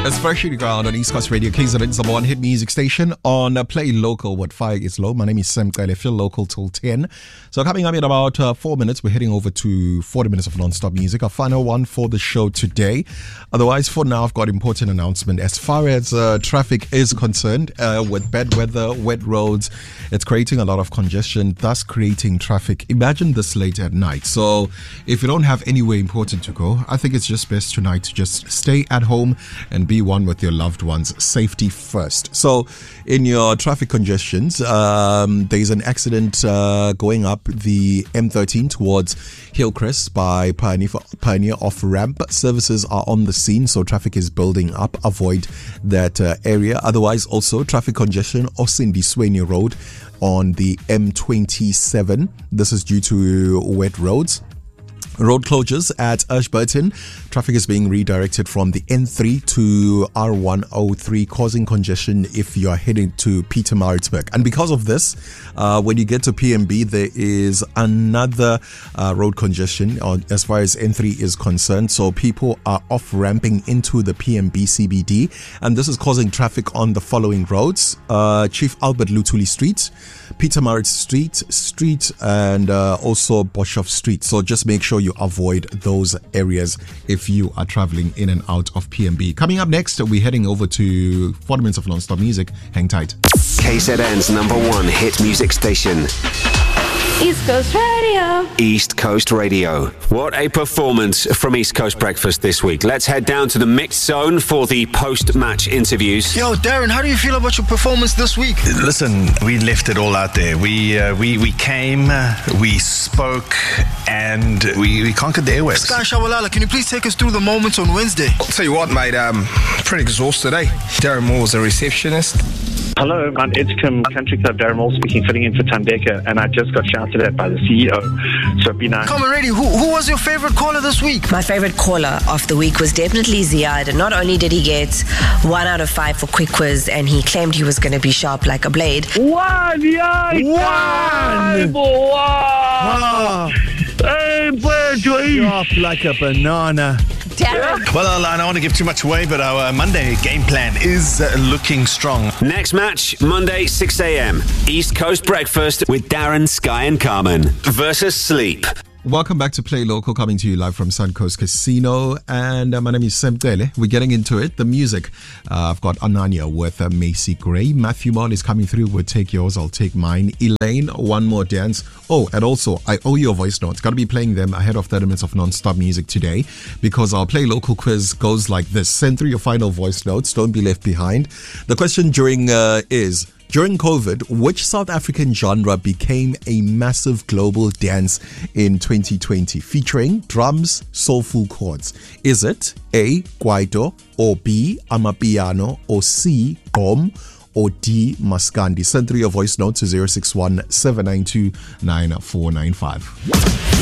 It's freshly ground on East Coast Radio, KZN's number one hit music station on Play Local with Fire is Low. My name is Sam Kyle. I feel local till 10. So coming up in about 4 minutes, we're heading over to 40 minutes of non-stop music. Our final one for the show today. Otherwise, for now, I've got important announcement. As far as traffic is concerned, with bad weather, wet roads, it's creating a lot of congestion, thus creating traffic. Imagine this late at night. So if you don't have anywhere important to go, I think it's just best tonight to just stay at home and be one with your loved ones. Safety first. So in your traffic congestions, there's an accident going up the M13 towards Hillcrest by Pioneer off ramp. Services are on the scene, so traffic is building up. Avoid that area. Otherwise, also traffic congestion Osindi Swaney Road on the M27. This is due to wet roads. Road closures at Ashburton. Traffic is being redirected from the N3 to R103, causing congestion if you are heading to Pietermaritzburg. And because of this, when you get to PMB, there is another road congestion as far as N3 is concerned. So people are off-ramping into the PMB CBD, and this is causing traffic on the following roads. Chief Albert Lutuli Street, Pietermaritzburg Street, and also Boshoff Street. So just make sure you avoid those areas if you are traveling in and out of PMB. Coming up next, we're heading over to 40 minutes of non-stop music. Hang tight. KZN's number one hit music station. East Coast Radio. East Coast Radio. What a performance from East Coast Breakfast this week. Let's head down to the mixed zone for the post-match interviews. Yo, Darren, how do you feel about your performance this week? Listen, we left it all out there. We came, we spoke, and we conquered the airwaves. Sky Shawalala, can you please take us through the moments on Wednesday? I'll tell you what, mate, pretty exhausted, eh? Darren Moore was a receptionist. Hello, I'm Edgecombe Country Club, Darren Moore speaking, filling in for Tandeka, and I just got shouted at by the CEO, so it'd be nice. Come on, ready. Who was your favorite caller this week? My favorite caller of the week was definitely Ziad. Not only did he get 1 out of 5 for quick quiz, and he claimed he was going to be sharp like a blade. One! Wow! Hey, bird, Sharp like a banana. Darren. Well, I don't want to give too much away, but our Monday game plan is looking strong. Next match, Monday, 6 a.m. East Coast Breakfast with Darren, Sky and Carmen versus Sleep. Welcome back to Play Local, coming to you live from Suncoast Casino, and my name is Sam Tele. We're getting into it. The music, I've got Ananya with Macy Gray. Matthew Mon is coming through. We'll take yours, I'll take mine. Elaine, One More Dance. Oh, and also, I owe you a voice note. Got to be playing them ahead of 30 minutes of non-stop music today, because our Play Local quiz goes like this. Send through your final voice notes. Don't be left behind. The question is... During COVID, which South African genre became a massive global dance in 2020, featuring drums, soulful chords? Is it A, Kwaito, or B, Amapiano, or C, Gom, or D, Maskandi? Send through your voice note to 061 792 9495.